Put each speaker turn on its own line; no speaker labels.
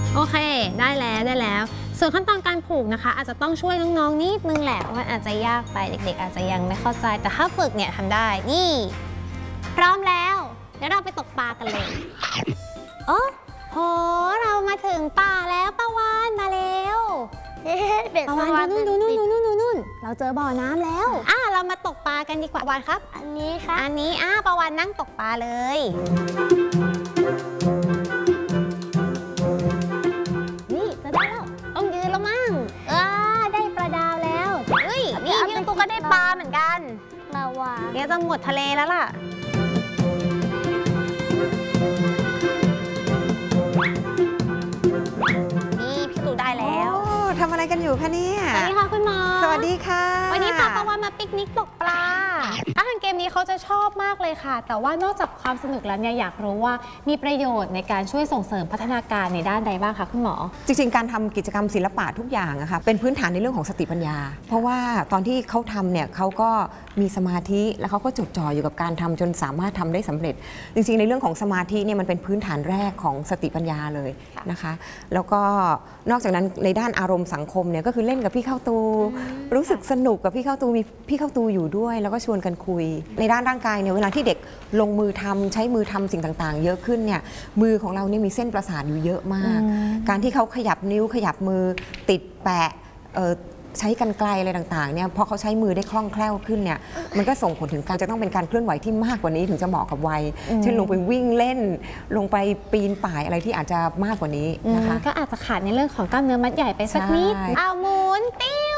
โอเคได้แล้วส่วนขั้นตอนการผูกนะคะอาจจะต้องช่วยน้องๆนิดนึงแหละว่าอาจจะยากไปเด็กๆอาจจะยังไม่เข้าใจแต่ถ้าฝึกเนี่ยทำได้นี่พร้อมแล้วเดี๋ยวเราไปตกปลากันเลยโอ้โหเรามาถึงป่าแล้วปาวานมาแล้วปาวานดูนู่นเราเจอบ่อน้ำแล้วเรามาตกปลากันดีกว่าปาวานครับอันนี้ค่ะอันนี้ปาวานนั่งตกปลาเลยนี่จะได้แล้วต้องยืนแล้วมั้งได้ปลาดาวแล้วนี่พี่ตุ๊กก็ได้ปลาเหมือนกันเดี๋ยวจะหมดทะเลแล้วล่ะได้แล้ว
ทำอะไรกันอยู่คะเนี่ย
สวัสดีค่ะคุณหมอ
สวัสดีค่ะ
วันนี้พาปาวานมาปิกนิกตกปลาอาหารเกมนี้เขาจะชอบมากเลยค่ะแต่ว่านอกจากความสนุกแล้วเนี่ยอยากรู้ว่ามีประโยชน์ในการช่วยส่งเสริมพัฒนาการในด้านใดบ้างคะคุณหมอ
จริงๆการทำกิจกรรมศิลปะทุกอย่างอะค่ะเป็นพื้นฐานในเรื่องของสติปัญญาเพราะว่าตอนที่เขาทำเนี่ยเขาก็มีสมาธิแล้วเขาก็จดจ่ออยู่กับการทำจนสามารถทำได้สำเร็จจริงๆในเรื่องของสมาธิเนี่ยมันเป็นพื้นฐานแรกของสติปัญญาเลยนะคะแล้วก็นอกจากนั้นในด้านอารมณ์สังคมเนี่ยก็คือเล่นกับพี่เข้าตูรู้สึกสนุกกับพี่เข้าตูมีพี่เข้าตูอยู่ด้วยแล้วก็ชวนกันคุยในด้านร่างกายเนี่ยเวลาที่เด็กลงมือทำใช้มือทำสิ่งต่างๆเยอะขึ้นเนี่ยมือของเราเนี่ยมีเส้นประสาทอยู่เยอะมากการที่เขาขยับนิ้วขยับมือติดแปะใช้กรรไกรอะไรต่างๆเนี่ยพอเขาใช้มือได้คล่องแคล่วขึ้นเนี่ยมันก็ส่งผลถึงการจะต้องเป็นการเคลื่อนไหวที่มากกว่านี้ถึงจะเหมาะกับวัยเช่นลงไปวิ่งเล่นลงไปปีนป่ายอะไรที่อาจจะมากกว่านี้นะคะ
ก็อาจจะขาดในเรื่องของกล้ามเนื้อมัดใหญ่ไปสักนิดเอาหมุนติ้